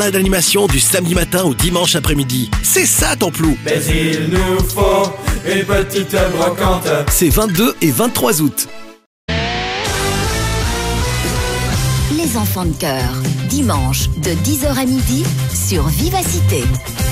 D'animation du samedi matin au dimanche après-midi. C'est ça ton plou. Mais il nous faut une petite brocante. C'est 22 et 23 août. Les enfants de cœur, dimanche de 10h à midi sur Vivacité.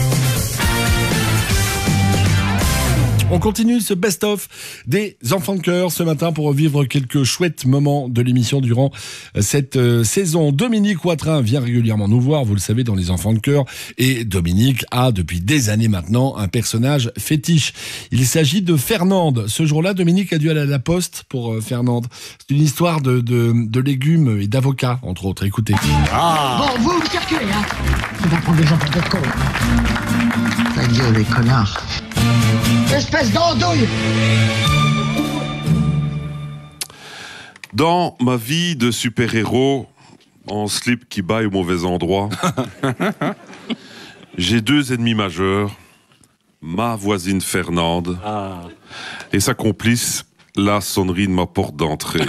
On continue ce best-of des enfants de cœur ce matin pour revivre quelques chouettes moments de l'émission durant cette saison. Dominique Watrin vient régulièrement nous voir, vous le savez, dans les enfants de cœur. Et Dominique a, depuis des années maintenant, un personnage fétiche. Il s'agit de Fernande. Ce jour-là, Dominique a dû aller à la poste pour Fernande. C'est une histoire de légumes et d'avocats, entre autres. Écoutez. Bon, vous me circulez, hein. Tu vas prendre des gens pour des cons. Ta gueule, les connards. Espèce d'andouille! Dans ma vie de super-héros, en slip qui baille au mauvais endroit, j'ai deux ennemis majeurs, ma voisine Fernande et sa complice, la sonnerie de ma porte d'entrée.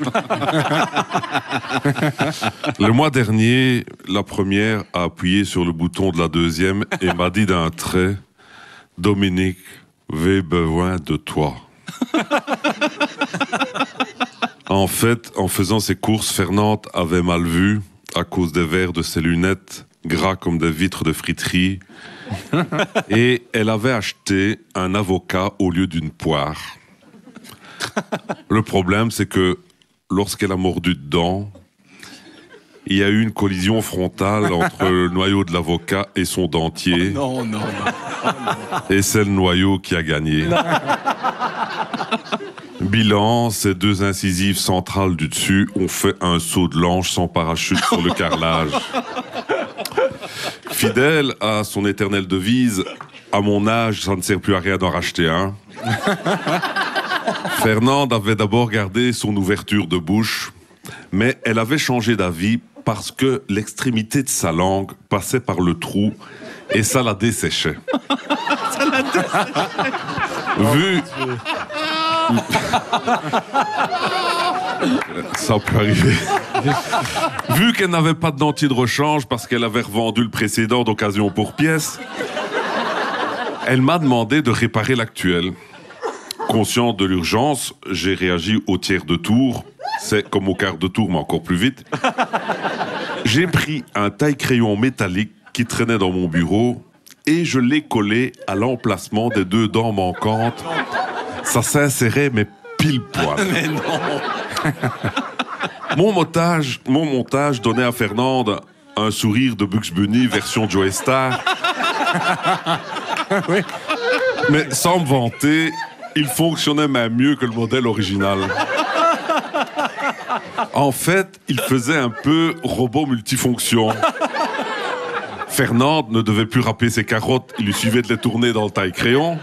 Le mois dernier, la première a appuyé sur le bouton de la deuxième et m'a dit d'un trait: Dominique, j'ai besoin de toi. En fait, en faisant ses courses, Fernande avait mal vu à cause des verres de ses lunettes, gras comme des vitres de friterie. Et elle avait acheté un avocat au lieu d'une poire. Le problème, c'est que lorsqu'elle a mordu dedans, il y a eu une collision frontale entre le noyau de l'avocat et son dentier. Non. Et c'est le noyau qui a gagné. Bilan, ces deux incisives centrales du dessus ont fait un saut de l'ange sans parachute sur le carrelage. Fidèle à son éternelle devise, à mon âge, ça ne sert plus à rien d'en racheter un. Fernande avait d'abord gardé son ouverture de bouche, mais elle avait changé d'avis parce que l'extrémité de sa langue passait par le trou et ça la desséchait. Vu... Ça peut arriver. Vu qu'elle n'avait pas de dentier de rechange parce qu'elle avait revendu le précédent d'occasion pour pièce, elle m'a demandé de réparer l'actuel. Conscient de l'urgence, j'ai réagi au tiers de tour. C'est comme au quart de tour, mais encore plus vite. J'ai pris un taille-crayon métallique qui traînait dans mon bureau et je l'ai collé à l'emplacement des deux dents manquantes. Ça s'insérait, mais pile poil. Mais non. Mon montage donnait à Fernande un sourire de Bugs Bunny version Joey Star. Oui. Mais sans me vanter, il fonctionnait même mieux que le modèle original. En fait, il faisait un peu robot multifonction. Fernande ne devait plus râper ses carottes, il lui suffisait de les tourner dans le taille-crayon.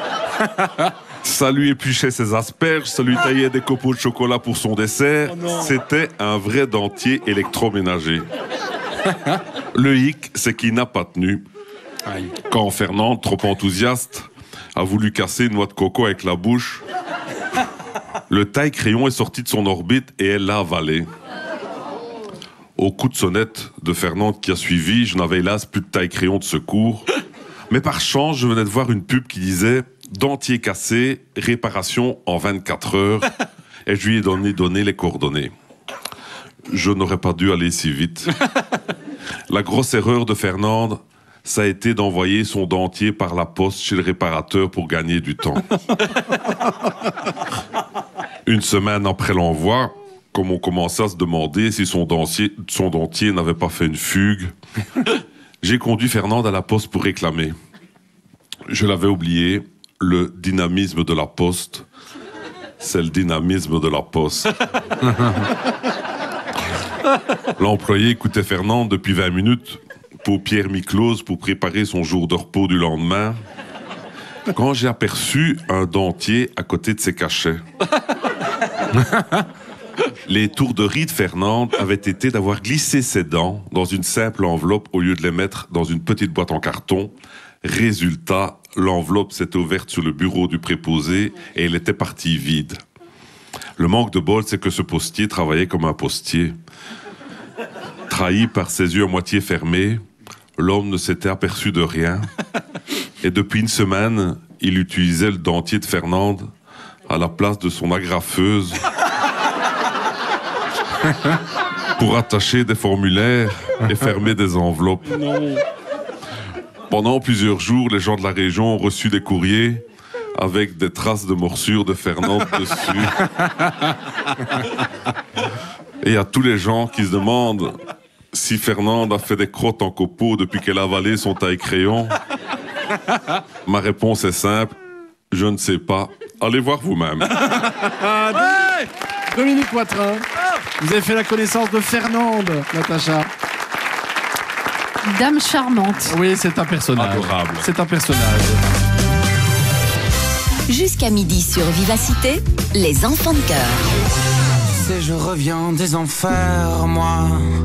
Ça lui épluchait ses asperges, ça lui taillait des copeaux de chocolat pour son dessert. C'était un vrai dentier électroménager. Le hic, c'est qu'il n'a pas tenu. Quand Fernande, trop enthousiaste, a voulu casser une noix de coco avec la bouche, le taille-crayon est sorti de son orbite et elle l'a avalé. Au coup de sonnette de Fernande qui a suivi, je n'avais hélas plus de taille-crayon de secours. Mais par chance, je venais de voir une pub qui disait « Dentier cassé, réparation en 24 heures » et je lui ai donné les coordonnées. Je n'aurais pas dû aller si vite. La grosse erreur de Fernande, ça a été d'envoyer son dentier par la poste chez le réparateur pour gagner du temps. Une semaine après l'envoi, comme on commençait à se demander si son dentier n'avait pas fait une fugue, j'ai conduit Fernande à la poste pour réclamer. Je l'avais oublié, le dynamisme de la poste, c'est le dynamisme de la poste. L'employé écoutait Fernande depuis 20 minutes, paupières mi-closes pour préparer son jour de repos du lendemain, quand j'ai aperçu un dentier à côté de ses cachets. Les tourderies de Fernande avaient été d'avoir glissé ses dents dans une simple enveloppe au lieu de les mettre dans une petite boîte en carton. Résultat, l'enveloppe s'était ouverte sur le bureau du préposé et elle était partie vide. Le manque de bol, c'est que ce postier travaillait comme un postier. Trahi par ses yeux à moitié fermés, l'homme ne s'était aperçu de rien. Et depuis une semaine, il utilisait le dentier de Fernande à la place de son agrafeuse pour attacher des formulaires et fermer des enveloppes. Non. Pendant plusieurs jours, les gens de la région ont reçu des courriers avec des traces de morsures de Fernande dessus. Et il y a tous les gens qui se demandent si Fernande a fait des crottes en copeaux depuis qu'elle a avalé son taille-crayon. Ma réponse est simple, je ne sais pas. Allez voir vous-même. Dominique Watrin, vous avez fait la connaissance de Fernande, Natacha. Dame charmante. Oui, c'est un personnage. Adorable. C'est un personnage. Jusqu'à midi sur Vivacité, les enfants de cœur. Je reviens des enfers, moi.